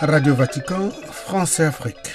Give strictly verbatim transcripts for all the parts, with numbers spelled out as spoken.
Radio Vatican, France et Afrique.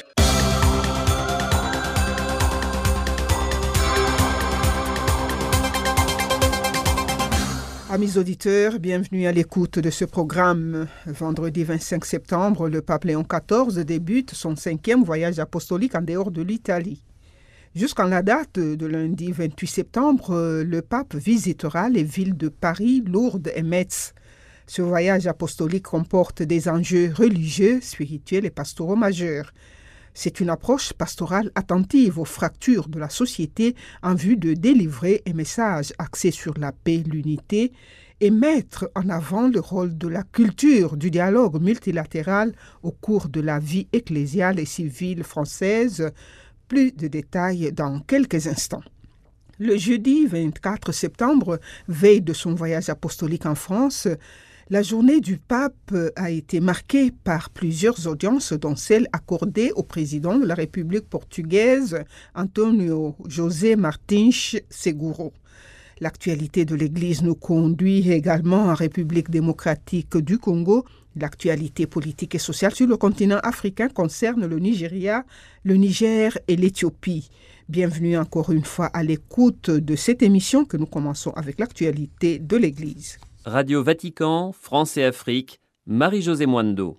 Amis auditeurs, bienvenue à l'écoute de ce programme. Vendredi vingt-cinq septembre, le pape Léon quatorze débute son cinquième voyage apostolique en dehors de l'Italie. Jusqu'en la date de lundi vingt-huit septembre, le pape visitera les villes de Paris, Lourdes et Metz. Ce voyage apostolique comporte des enjeux religieux, spirituels et pastoraux majeurs. C'est une approche pastorale attentive aux fractures de la société en vue de délivrer un message axé sur la paix, l'unité et mettre en avant le rôle de la culture du dialogue multilatéral au cours de la vie ecclésiale et civile française. Plus de détails dans quelques instants. Le jeudi vingt-quatre septembre, veille de son voyage apostolique en France, la journée du pape a été marquée par plusieurs audiences, dont celle accordée au président de la République portugaise, António José Martins Seguro. L'actualité de l'Église nous conduit également en République démocratique du Congo. L'actualité politique et sociale sur le continent africain concerne le Nigeria, le Niger et l'Éthiopie. Bienvenue encore une fois à l'écoute de cette émission que nous commençons avec l'actualité de l'Église. Radio Vatican, France et Afrique, Marie-Josée Mwando.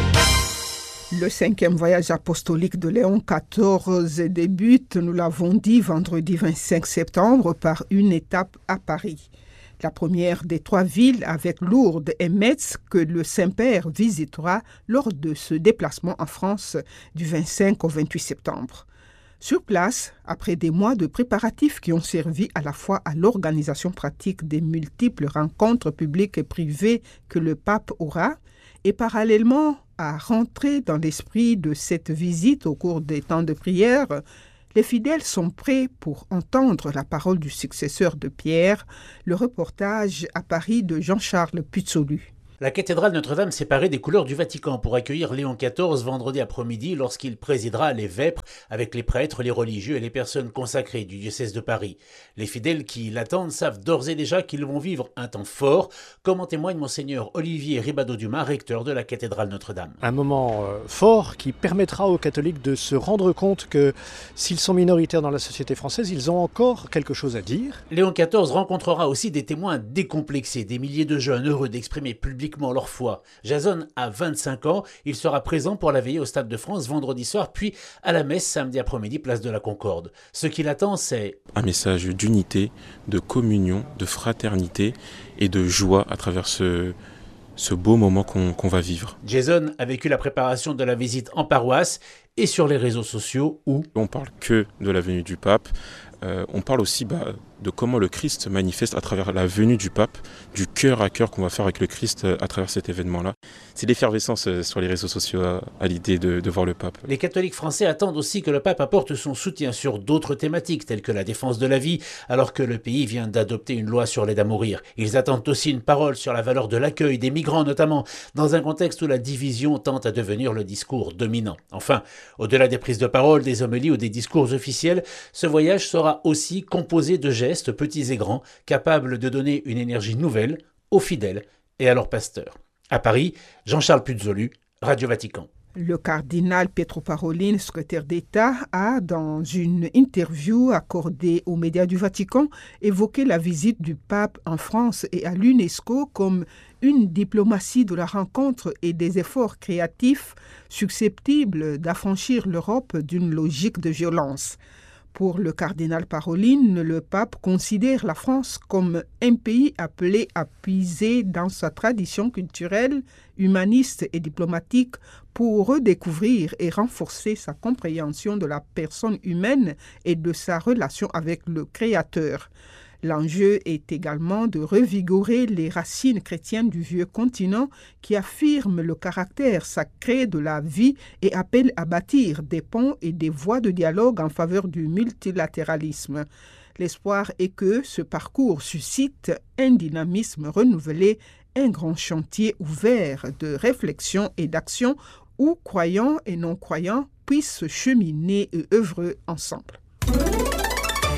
Le cinquième voyage apostolique de Léon quatorze débute, nous l'avons dit, vendredi vingt-cinq septembre par une étape à Paris. La première des trois villes avec Lourdes et Metz que le Saint-Père visitera lors de ce déplacement en France du vingt-cinq au vingt-huit septembre. Sur place, après des mois de préparatifs qui ont servi à la fois à l'organisation pratique des multiples rencontres publiques et privées que le pape aura, et parallèlement à rentrer dans l'esprit de cette visite au cours des temps de prière, les fidèles sont prêts pour entendre la parole du successeur de Pierre, le reportage à Paris de Jean-Charles Puzzolu. La cathédrale Notre-Dame s'est parée des couleurs du Vatican pour accueillir Léon quatorze vendredi après-midi lorsqu'il présidera les vêpres avec les prêtres, les religieux et les personnes consacrées du diocèse de Paris. Les fidèles qui l'attendent savent d'ores et déjà qu'ils vont vivre un temps fort, comme en témoigne Monseigneur Olivier Ribado-Dumas, recteur de la cathédrale Notre-Dame. Un moment euh, fort qui permettra aux catholiques de se rendre compte que s'ils sont minoritaires dans la société française, ils ont encore quelque chose à dire. Léon quatorze rencontrera aussi des témoins décomplexés, des milliers de jeunes heureux d'exprimer publiquement leur foi. Jason a vingt-cinq ans, il sera présent pour la veillée au Stade de France vendredi soir, puis à la messe samedi après-midi, place de la Concorde. Ce qui l'attend, c'est un message d'unité, de communion, de fraternité et de joie à travers ce, ce beau moment qu'on, qu'on va vivre. Jason a vécu la préparation de la visite en paroisse et sur les réseaux sociaux où on parle que de la venue du pape. Euh, on parle aussi bah, de comment le Christ se manifeste à travers la venue du pape, du cœur à cœur qu'on va faire avec le Christ à travers cet événement-là. C'est l'effervescence sur les réseaux sociaux à, à l'idée de, de voir le pape. Les catholiques français attendent aussi que le pape apporte son soutien sur d'autres thématiques telles que la défense de la vie, alors que le pays vient d'adopter une loi sur l'aide à mourir. Ils attendent aussi une parole sur la valeur de l'accueil des migrants notamment, dans un contexte où la division tente à devenir le discours dominant. Enfin, au-delà des prises de parole, des homélies ou des discours officiels, ce voyage sera aussi composé de gestes petits et grands, capables de donner une énergie nouvelle aux fidèles et à leurs pasteurs. À Paris, Jean-Charles Puzzolu, Radio Vatican. Le cardinal Pietro Parolin, secrétaire d'État, a, dans une interview accordée aux médias du Vatican, évoqué la visite du pape en France et à l'UNESCO comme une diplomatie de la rencontre et des efforts créatifs susceptibles d'affranchir l'Europe d'une logique de violence. Pour le cardinal Parolin, le pape considère la France comme un pays appelé à puiser dans sa tradition culturelle, humaniste et diplomatique pour redécouvrir et renforcer sa compréhension de la personne humaine et de sa relation avec le Créateur. L'enjeu est également de revigorer les racines chrétiennes du vieux continent qui affirment le caractère sacré de la vie et appellent à bâtir des ponts et des voies de dialogue en faveur du multilatéralisme. L'espoir est que ce parcours suscite un dynamisme renouvelé, un grand chantier ouvert de réflexion et d'action où croyants et non-croyants puissent cheminer et œuvrer ensemble.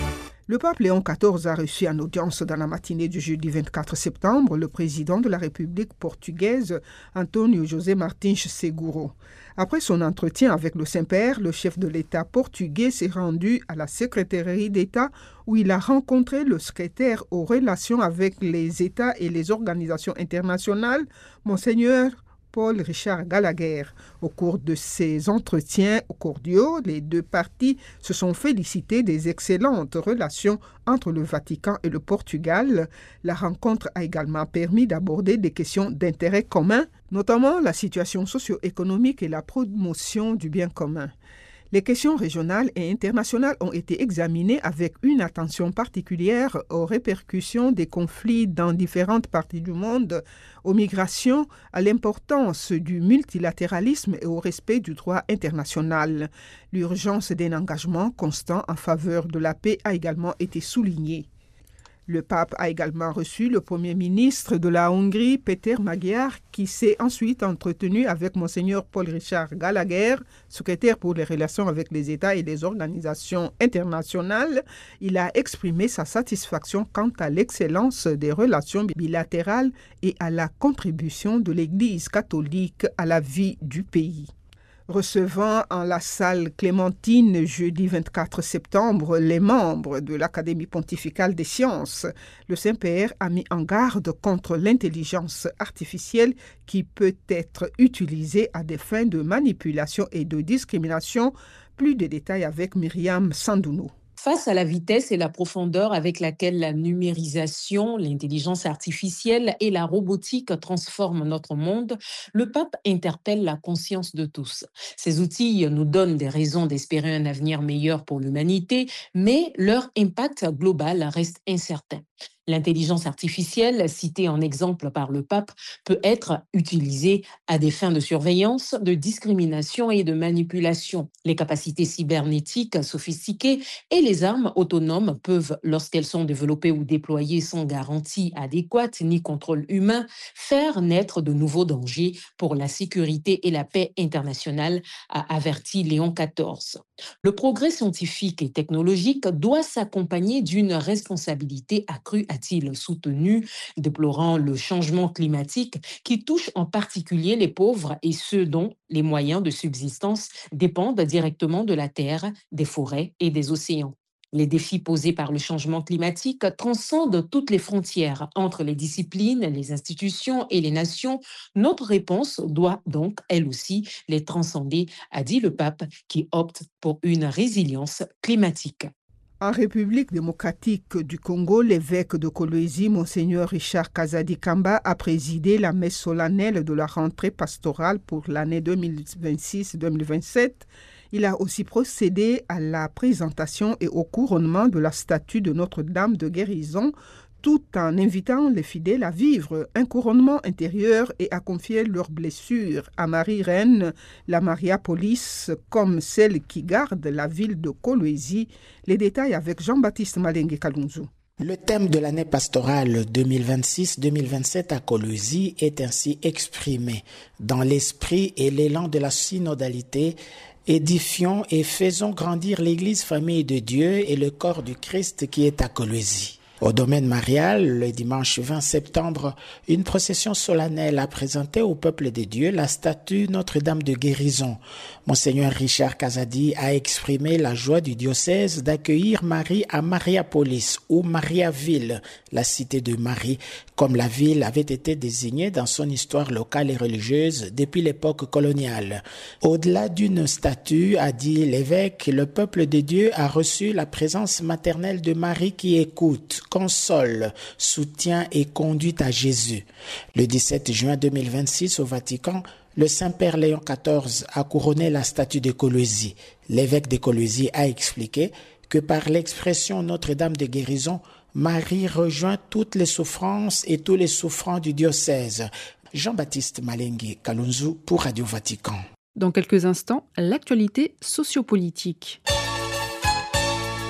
Le pape Léon quatorze a reçu en audience dans la matinée du jeudi vingt-quatre septembre le président de la République portugaise, António José Martins Seguro. Après son entretien avec le Saint-Père, le chef de l'État portugais s'est rendu à la secrétaire d'État où il a rencontré le secrétaire aux relations avec les États et les organisations internationales, Monseigneur Paul Richard Gallagher. Au cours de ces entretiens cordiaux, les deux parties se sont félicitées des excellentes relations entre le Vatican et le Portugal. La rencontre a également permis d'aborder des questions d'intérêt commun, notamment la situation socio-économique et la promotion du bien commun. Les questions régionales et internationales ont été examinées avec une attention particulière aux répercussions des conflits dans différentes parties du monde, aux migrations, à l'importance du multilatéralisme et au respect du droit international. L'urgence d'un engagement constant en faveur de la paix a également été soulignée. Le pape a également reçu le premier ministre de la Hongrie, Péter Magyar, qui s'est ensuite entretenu avec Monseigneur Paul Richard Gallagher, secrétaire pour les relations avec les États et les organisations internationales. Il a exprimé sa satisfaction quant à l'excellence des relations bilatérales et à la contribution de l'Église catholique à la vie du pays. Recevant en la salle Clémentine jeudi vingt-quatre septembre les membres de l'Académie pontificale des sciences, le Saint-Père a mis en garde contre l'intelligence artificielle qui peut être utilisée à des fins de manipulation et de discrimination. Plus de détails avec Myriam Sandounou. Face à la vitesse et la profondeur avec laquelle la numérisation, l'intelligence artificielle et la robotique transforment notre monde, le pape interpelle la conscience de tous. Ces outils nous donnent des raisons d'espérer un avenir meilleur pour l'humanité, mais leur impact global reste incertain. L'intelligence artificielle, citée en exemple par le pape, peut être utilisée à des fins de surveillance, de discrimination et de manipulation. Les capacités cybernétiques sophistiquées et les armes autonomes peuvent, lorsqu'elles sont développées ou déployées sans garantie adéquate ni contrôle humain, faire naître de nouveaux dangers pour la sécurité et la paix internationale, a averti Léon quatorze. Le progrès scientifique et technologique doit s'accompagner d'une responsabilité accrue, a-t-il soutenu, déplorant le changement climatique qui touche en particulier les pauvres et ceux dont les moyens de subsistance dépendent directement de la terre, des forêts et des océans. Les défis posés par le changement climatique transcendent toutes les frontières entre les disciplines, les institutions et les nations. Notre réponse doit donc, elle aussi, les transcender, a dit le pape, qui opte pour une résilience climatique. En République démocratique du Congo, l'évêque de Kolwezi, Monseigneur Richard Kazadi Kamba, a présidé la messe solennelle de la rentrée pastorale pour l'année deux mille vingt-six deux mille vingt-sept. Il a aussi procédé à la présentation et au couronnement de la statue de Notre-Dame de Guérison, tout en invitant les fidèles à vivre un couronnement intérieur et à confier leurs blessures à Marie-Reine, la Mariapolis, comme celle qui garde la ville de Kolwezi. Les détails avec Jean-Baptiste Malengue Kalunzu. Le thème de l'année pastorale deux mille vingt-six deux mille vingt-sept à Kolwezi est ainsi exprimé dans l'esprit et l'élan de la synodalité. Édifions et faisons grandir l'Église famille de Dieu et le corps du Christ qui est à Kolwezi. Au domaine marial, le dimanche vingt septembre, une procession solennelle a présenté au peuple de Dieu la statue Notre-Dame de Guérison. Monseigneur Richard Kazadi a exprimé la joie du diocèse d'accueillir Marie à Mariapolis ou Mariaville, la cité de Marie, comme la ville avait été désignée dans son histoire locale et religieuse depuis l'époque coloniale. Au-delà d'une statue, a dit l'évêque, le peuple de Dieu a reçu la présence maternelle de Marie qui écoute, console, soutient et conduit à Jésus. Le dix-sept juin deux mille vingt-six au Vatican, le Saint-Père Léon quatorze a couronné la statue de Kolwezi. L'évêque de Kolwezi a expliqué que par l'expression Notre-Dame de Guérison, Marie rejoint toutes les souffrances et tous les souffrants du diocèse. Jean-Baptiste Malengue Kalunzu pour Radio Vatican. Dans quelques instants, l'actualité sociopolitique.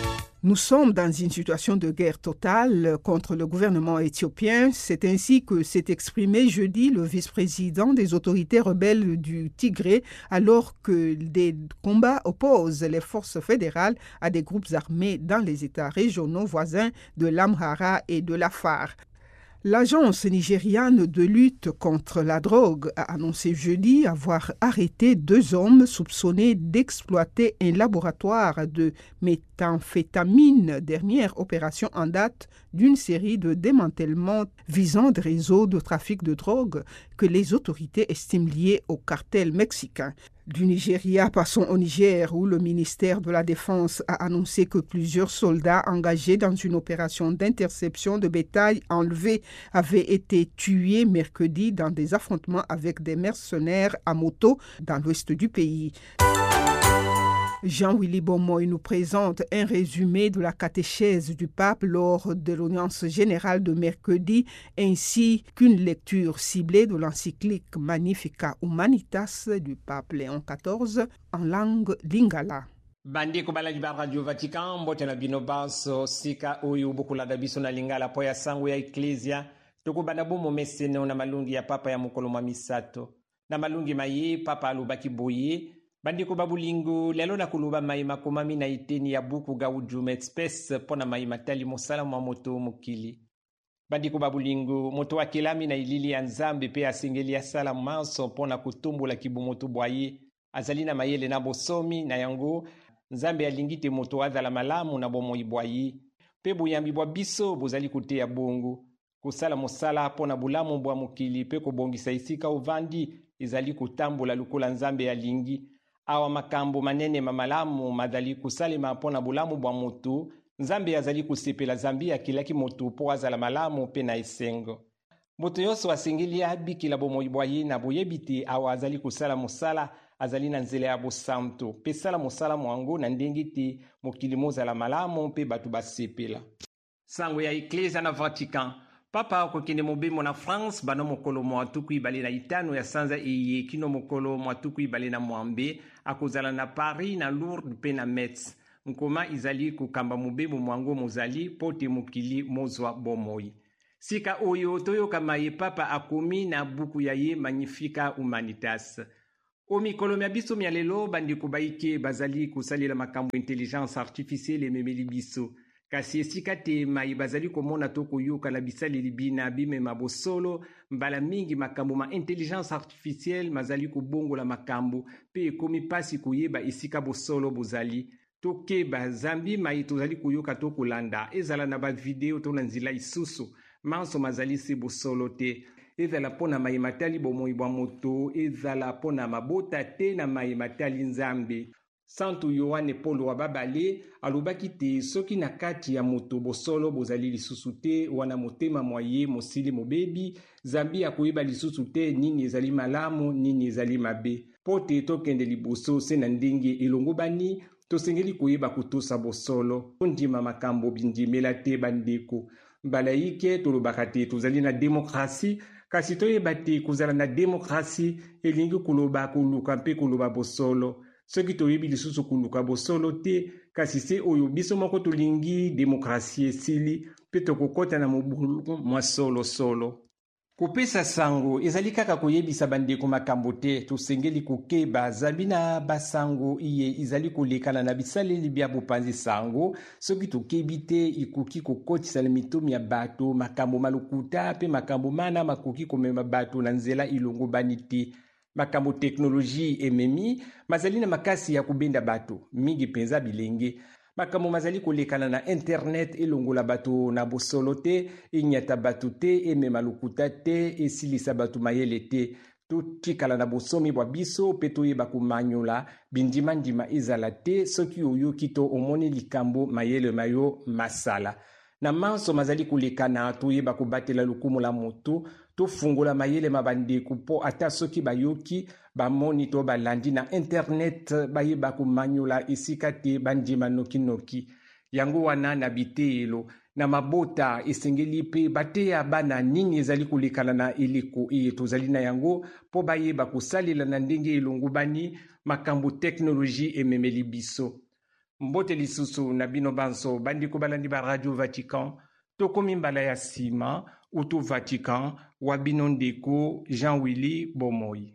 Nous sommes dans une situation de guerre totale contre le gouvernement éthiopien. C'est ainsi que s'est exprimé jeudi le vice-président des autorités rebelles du Tigré, alors que des combats opposent les forces fédérales à des groupes armés dans les États régionaux voisins de l'Amhara et de l'Afar. L'agence nigériane de lutte contre la drogue a annoncé jeudi avoir arrêté deux hommes soupçonnés d'exploiter un laboratoire de méthamphétamine, dernière opération en date d'une série de démantèlements visant des réseaux de trafic de drogue que les autorités estiment liés au cartel mexicain. Du Nigeria, passons au Niger, où le ministère de la Défense a annoncé que plusieurs soldats engagés dans une opération d'interception de bétail enlevé avaient été tués mercredi dans des affrontements avec des mercenaires à moto dans l'ouest du pays. Jean-Willy Bomoy nous présente un résumé de la catéchèse du pape lors de l'audience générale de mercredi, ainsi qu'une lecture ciblée de l'encyclique Magnificat Humanitas du pape Léon quatorze en langue lingala. Bandi kubalaji ba Radio Vatican mbote na bino baso sika oyo bukulada biso na lingala po ya sangu ya Ecclesia tukubana bumo mesene na malungi ya papa ya mukolo mwa misato na malungi mayi papa alubaki boye bandiko babulingu lelo na kuluba mai makomami na iteni ya buku ga ujume express pona mai matali mosala mwa moto mukili. Bandiko babulingu moto wa kilami na ilili ya nzambe pe asengeli ya sala manso pona kutumbula kibumoto bwaye azalina mayele na bosomi na yango nzambe alingite moto azala malamu na bomo ibwaye pe buyambi bwa biso bozali kuteya bongo kusala mosala pona bulamu bwa mukili pe kobongisa isika uvandi izali kutambula lukola nzambe alingi awa makambo manene mamalamu madali kusalema pona bulamu bwa mutu nzambe azali kusepela zambi akilaki mutu po azala malamu pe na esengo moto yoso asengeli abikila bomoyi bwaye na boyebiti awa azali kusala mosala azali na nzela ya bosanto pe sala mosala mwango na ndenge te mokili mozala malamu pe batu basepela. Sango ya Ecclesia na Vatican papa okokende mobemo na France bano mokolo mwa tuku ibale na itano ya sanza eye kino mokolo mwa tuku ibale na mwambe akozala na Paris na Lourdes pe na Metz nkoma izali kukamba mobemo mwango mozali pote mokili mozwa bomoi sika oyo toyoka maye papa akomi na buku ya ye Magnificat Humanitas. O mikolo mia biso mia lelo bandiko baike bazali kusalela makambo intelligence artificielle ememeli biso kasi esika te mai bazali komona to koyoka na bisaleli bina bimema bosolo mbala mingi makambo ma intelligence artificielle mazali kobongola makambo pe ekomi pasi koyeba esika bosolo bozali tokeba zambi mai tozali koyoka to kolanda ezala na bavideo to na nzela isusu manso mazali se bosolo te ezala pona mai matali bomoi bwa moto ezala pona mabota te na mai matali nzambe. Santo Yohane Paul wa babale alobaki te soki na kati ya moto bosolo bozali lisusu te wana motema mwaye mosili mobebi zambi akoyeba lisusu te nini ezali malamu nini ezali mabe pote tokende liboso se na ndenge elongo bani tosengeli koyeba kutosa bosolo ondima makambo bindimela te bandeko mbala ike tolobaka te tozali na demokrasi kasi toyeba te kozala na demokrasi elingi koloba koluka mpe koloba bosolo soki toyebi lisusu koluka bosolo te kasi se oyo biso moko tolingi demokrasi esili mpe tokokota na mobulu mwa solosolo. Kopesa sango ezali kaka koyebisa bandeko makambo te tosengeli kokeba zambi na basango iye izali kolekana na bisaleli bya bopanzi sango soki tokebi te ikoki kokotisa na mitomi ya bato makambo malukuta pe makambo mana makoki komema bato na nzela ilongo bani te. Makambo teknoloji ememi mazali na makasi ya kubenda bato mingi penza bilenge makambo mazali kolekana na internet elongola bato na bosolo te inyata bato te emema lukuta te esilisa bato mayele te totikala na bosomi bwa biso pe toyeba komanyola bindimandima ezala te soki oyoki to omoni likambo mayele mayo masala na manso mazali kolekana toyeba kobatela lukumu la moto tofungola mayele mabandeko po ata soki bayoki bamoni to balandi na internet bayeba komanyola esika te bandima nokinoki yango wana na bitelo na mabota esengeli pe bateya bana nini ezali kolekana na eleko eye tozali na yango po bayeba kosalela na ndenge elongo bani makambo teknoloji ememeli biso. mbote lisusu na bino banso bandeko balandi ba Radio Vatican tokomi mbala ya sima utu Vatican wa bino ndeko Jean-Willy Bomoi.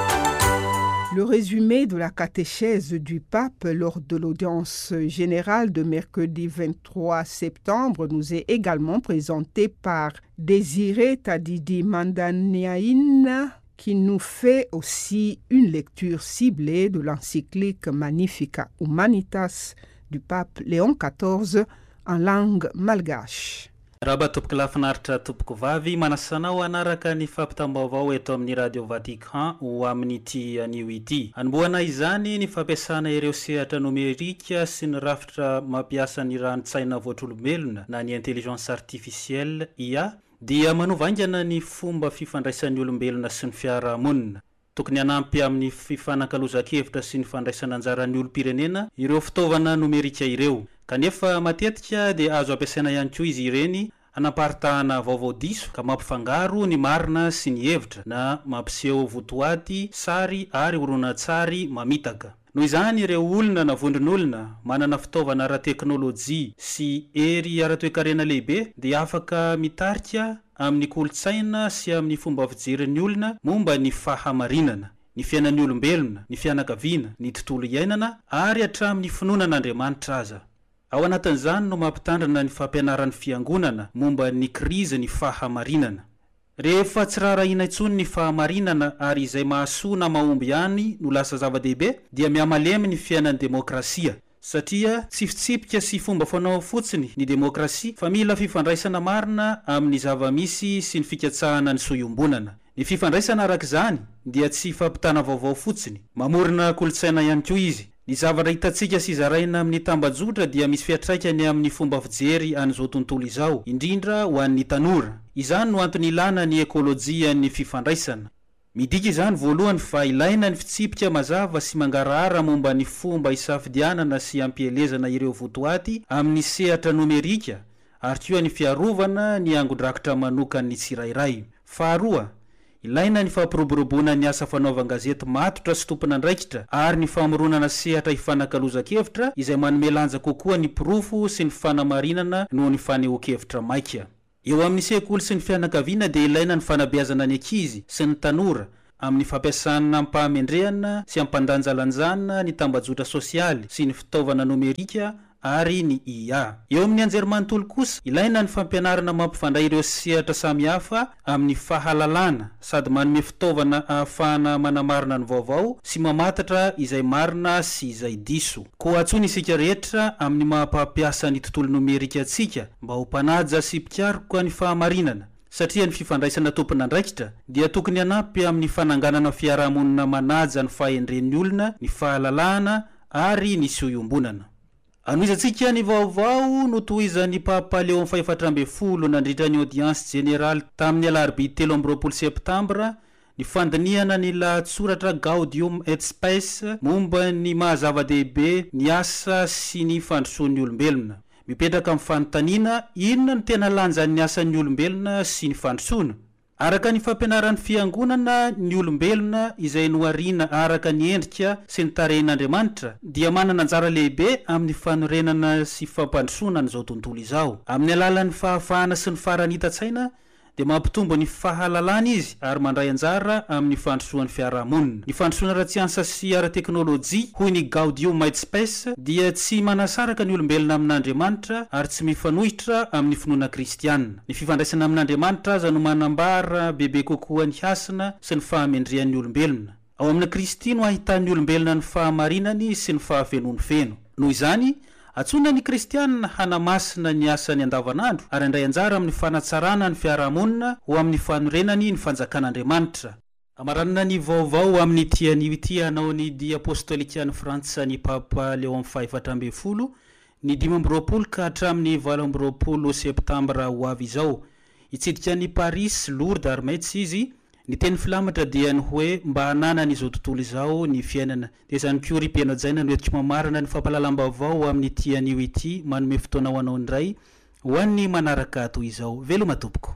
Le résumé de la catéchèse du pape lors de l'audience générale de mercredi vingt-trois septembre nous est également présenté par Désiré Tadidi Mandaniaïna, qui nous fait aussi une lecture ciblée de l'encyclique Magnificat Humanitas du pape Léon quatorze en langue malgache. Raba topoko lafinaritra topoko vavy manasanao anaraka ny fampitam-baovao eto amin'ny Radio Vatican ho amin'ity anio ity. Anomboana izany ny fampiasana ireo sehatra nomerika sy ny rafitra mampiasa ny ranon-tsaina voatr'olombelona na ny intelligence artificielle I A dia manovangana ny fomba fifandraisan'ny olombelona sy ny fiarahamonina. Tokony hanampy amin'ny fifanankalozan-kevitra sy ny fandraisana anjaran'ny olom-pirenena ireo fitaovana nomerika ireo. Kanefa matetika dia azo ampiasaina ihany koa izy ireny anaparitahana vaovao diso ka mampifangaro ny marina sy ny hevitra na mampiseho votoaty, sary ary horonan-tsary mamitaka. Noho izany ireo olona na vondron'olona manana fitaovana ara-teknôlôjia sy hery ara-toe-karena lehibe dia afaka mitarika amin'ny kolotsaina sy amin'ny fomba fijeren'ny olona momba ny fahamarinana, ny fiainan'ny olombelona, ny fianakaviana, ny tontolo iainana ary hatramin'ny finoanan'Andriamanitra aza. Ao anatin'izany no mampitandrana ny fampianaran'ny fiangonana momba ny krizy ny fahamarinana. Rehefa tsy rarahina intsony ny fahamarinana ary izay mahasoa na mahomby ihany no lasa zava-dehibe dia mihamalemy ny fiainan'ny demokrasia. Satria tsifitsipika sy fomba fanao fotsiny ny demokrasia fa mila fifandraisana marina amin'ny zava-misy sy ny fikatsahana ny soiombonana. Ny fifandraisana arak'izany dia tsy fampitana vaovao fotsiny, mamorona kolotsaina ihany koa izy. Ny zavatra hitantsika sy zaraina amin'ny tambajotra dia misy fiatraikany amin'ny fomba fijery an'izao tontolo izao, indrindra ho an'ny tanora. Izany no antony ilana ny ekôlôjia ny fifandraisana. Midika izany voalohany fa ilaina ny fitsipika mazava sy mangarahara momba ny fomba isafidianana sy ampielezana ireo votoaty amin'ny sehatra nomerika, ary koa ny fiarovana ny angodrakitra manokany tsirairay. Faharoa, ilaina ny fampiroboroboana ny asa fanaovan-gazety matotra sy tompon'andraikitra ary ny famoronana sehatra hifanankalozan-kevitra izay manome lanja kokoa ny pirofo sy ny fanamarinana noho ny fanehoan-kevitra maika. Eo amin'ny sekoly sy ny fianakaviana dia ilaina ny fanabeazana ny ankizy sy ny tanora amin'ny fampiasana ampahamendrehana sy ampandanjalanjana ny tambajotra sosialy sy ny fitaovana nomerika ary ny I A. Eo amin'ny anjerimanontolo kosa, ilaina ny fampianarana mampifandray ireo sehatra samihafa amin'ny fahalalana sady manome fitaovana ahafahana manamarina ny vaovao sy mamatatra izay marina sy izay diso. Koa antsony isika rehetra amin'ny mampampiasa ny tontolo nomerika antsika mba ho mpanaja sy mpikaroka ny fahamarinana. Satria ny fifandraisana tompon'andraikitra dia tokony hanampy amin'ny fananganana fiarahamonina manaja ny fahendren'ny olona, ny fahalalana ary ny soiombonana. Anoizatsika ny vaovao no tohizan'ny Papa Léon faefatra amby folo nandritra ny audience générale tamin'ny alarobia telo amby roapolo septambra ny fandiniana ny lahatsoratra Gaudium et Spes momba ny mahazava-dehibe ny asa sy ny fandrosoan'ny olombelona. Mipetraka amin'ny fanontaniana inona ny tena lanjan'ny asan'ny olombelona sy ny fandrosoana. Araka ny fampianaran'ny fiangonana ny olombelona izay noharina araka ny endrika sy ny tarehin'Andriamanitra dia manana anjara lehibe amin'ny fanorenana sy fampandrosoana n'izao tontolo izao. Amin'ny alalan'ny fahafahana sy ny farany hitan-tsaina dia mampitombo ny fahalalana izy ary mandray anjara amin'ny fandrosoan'ny fiarahamonina. Ny fandrosoana ara-tsiansa sy ara-teknôlôjia hoy ny Gaudium et Spes dia tsy manasaraka ny olombelona amin'Andriamanitra ary tsy mifanohitra amin'ny finoana kristianina. Ny fifandraisana amin'Andriamanitra aza no manambara bebe kokoa ny hasina sy ny fahamendrehan'ny olombelona. Ao amin'ny Kristy no ahitan'ny olombelona ny fahamarinany sy ny fahavenoany feno. Noho izany, atsona ny kristianina hanamasina ny asany andavanandro ary andray anjara amin'ny fanatsarana ny fiarahamonina ho amin'ny fanorenany ny fanjakan'Andriamanitra. Amaranana ny vaovao amin'ny tian'io ity hanao ny dia apostolikan'ny Frantsa ny Papa Léon faefatra amby folo ny dimy amby roapolo ka hatramin'ny valo amby roapolo septambra ho avy izao. Hitsidika ny Paris, Lourdes ary Metz izy. Ny teny filamatra dia ny hoe mba hanana n'izao tontolo izao ny fiainana. Dia izany koa ry mpianao-jaina no entiko mamarana ny fampahalalam-baovao amin'ny tian'io ity manome fotoana ho anao indray ho an'ny manaraka toy izao. Veloma tompoko.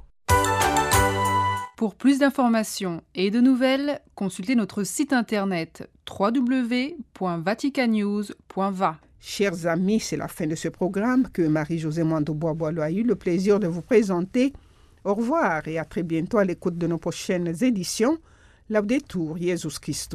Pour plus d'informations et de nouvelles, consultez notre site internet w w w point vatican news point v a. Chers amis, c'est la fin de ce programme que Marie-Josée Mwando-Bois-Boileau a eu le plaisir de vous présenter. Au revoir et à très bientôt à l'écoute de nos prochaines éditions. Laudetur Jesus Christus.